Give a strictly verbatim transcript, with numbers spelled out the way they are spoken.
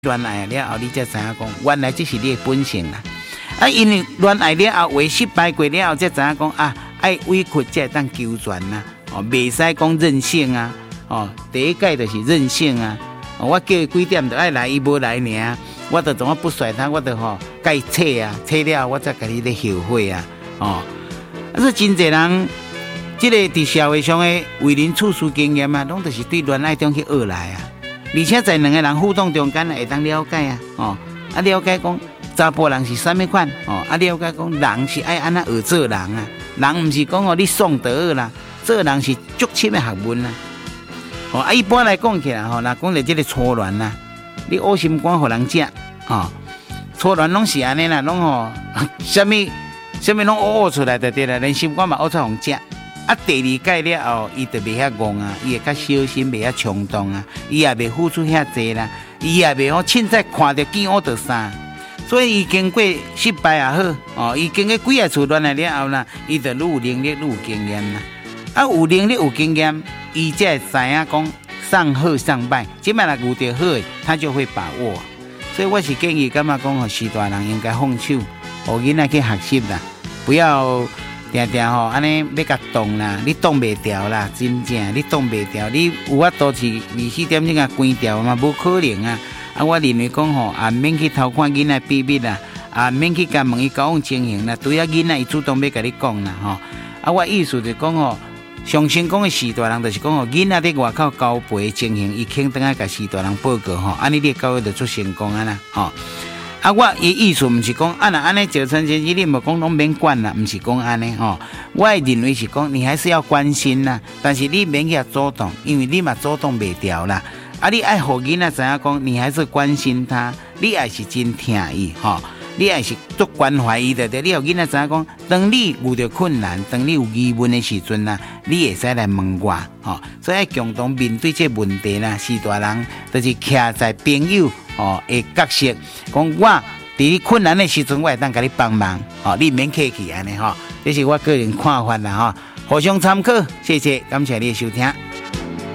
恋爱了后，你才知影讲，原来这是你的本性啦。啊，因为恋爱了后，为失败过了后，才知影讲啊，爱委屈才会当求全呐。哦，袂使讲任性啊。哦，第一届就是任性啊。哦、我叫伊几点就爱来，伊无来尔，我就怎么不甩他，我就吼甲伊扯啊，扯了我才甲你咧后悔啊。哦，啊，是真侪人。这个伫社会上的为人处事经验啊，拢就是对恋爱中去学来啊，而且在两个人互动中间会当了解啊，哦，啊了解讲查甫人是啥物款，哦，啊了解讲人是爱安怎学做人啊，人毋是讲哦你爽得学啦，做人是足深的学问啦，哦，啊一般来讲起来吼，若讲到这个初恋啦，你恶心肝互人食，哦，初恋拢是安尼啦，拢吼啥物啥物拢学学出来就对啦，连心肝嘛学出互食。啊，第二届了后，伊就袂遐戆啊，伊会较小心，袂遐冲动啊，伊也袂付出遐济啦，伊也袂好凊彩看到见我就散，所以伊经过失败也好，哦，伊经过几啊次恋爱了后啦，伊就愈有能力愈有经验啦。啊，有能力有经验，伊才会知影讲上好上败，即摆若遇到好的，他就会把握。所以我是建议，感觉讲，吼，时大人应该放手，互囡仔去学习啦，不要。定定吼，安尼要甲动啦，你动袂掉啦，真正你动袂掉，你有法度是二四点钟啊关掉嘛，无可能啊！啊，我认为讲吼，啊免去偷看囡仔秘密啦，啊免去甲问伊交往情形啦，除了囡仔伊主动要甲你讲啦，吼！啊，我意思就讲吼，上成功的时大人就是讲吼，囡仔伫外口交陪的情形，伊肯等下甲时大人报告吼，安尼你交往就出成功啊啦，吼！啊，我伊意思毋是讲啊，若安尼九成前期你无讲拢免管啦，毋是讲安尼吼。我会认为是讲你还是要关心啦，但是你免去主动，因为你嘛主动袂掉啦。啊，你爱互囡仔知影讲，你还是关心他，你也是真疼伊吼，你也是足关怀伊的。你互囡仔知影讲，当你遇到困难，当你有疑问的时阵啦，你会使来问我吼。所以共同面对这问题啦，是大人就是徛在朋友。哦，的角色，讲我伫你困难的时阵，我会当甲你帮忙，哦，你免客气安尼吼，这是我个人看法啦吼，互相参考，谢谢，感谢你的收听。